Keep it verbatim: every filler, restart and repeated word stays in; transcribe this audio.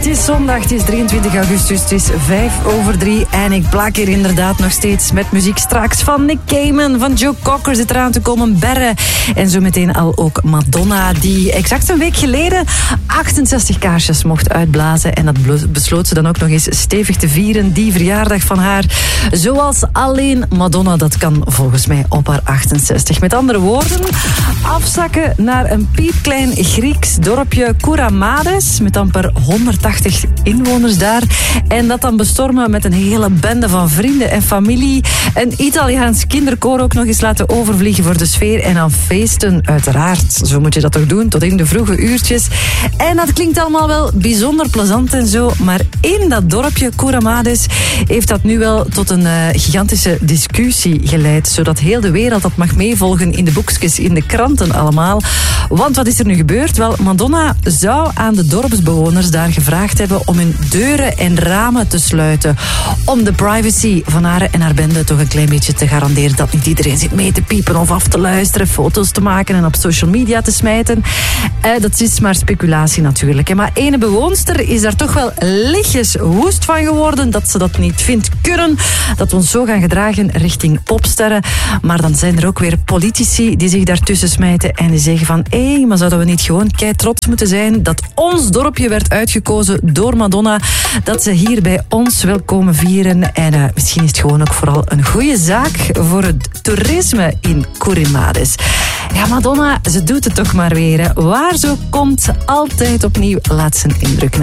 Het is zondag, het is drieëntwintig augustus, het is vijf over drie. En ik plak hier inderdaad nog steeds met muziek straks van Nick Cayman, van Joe Cocker zit eraan te komen, Berre. En zo meteen al ook Madonna, die exact een week geleden achtenzestig kaarsjes mocht uitblazen. En dat besloot ze dan ook nog eens stevig te vieren, die verjaardag van haar. Zoals alleen Madonna dat kan, volgens mij, op haar achtenzestig. Met andere woorden, afzakken naar een piepklein Grieks dorpje Kouramades, met amper honderdtachtig inwoners daar. En dat dan bestormen met een hele bende van vrienden en familie. Een Italiaans kinderkoor ook nog eens laten overvliegen voor de sfeer. En dan feesten, uiteraard. Zo moet je dat toch doen, tot in de vroege uurtjes. En dat klinkt allemaal wel bijzonder plezant en zo. Maar in dat dorpje Kouramades heeft dat nu wel tot een uh, gigantische discussie geleid. Zodat heel de wereld dat mag meevolgen in de boekjes, in de kranten allemaal. Want wat is er nu gebeurd? Wel, Madonna zou aan de dorpsbewoners daar gevraagd hebben om hun deuren en ramen te sluiten. Om de privacy van haar en haar bende toch een klein beetje te garanderen dat niet iedereen zit mee te piepen of af te luisteren, foto's te maken en op social media te smijten. Eh, dat is maar speculatie natuurlijk. Hè. Maar ene bewoonster is daar toch wel lichtjes woest van geworden dat ze dat niet vindt kunnen. Dat we ons zo gaan gedragen richting popsterren. Maar dan zijn er ook weer politici die zich daartussen smijten en die zeggen van hé, hey, maar zouden we niet gewoon kei trots moeten zijn dat ons dorpje werd uitgekozen door Madonna, dat ze hier bij ons wil komen vieren. En uh, misschien is het gewoon ook vooral een goede zaak voor het toerisme in Kouramades. Ja, Madonna, ze doet het toch maar weer. Hè. Waar zo komt, altijd opnieuw laat zijn indruk na.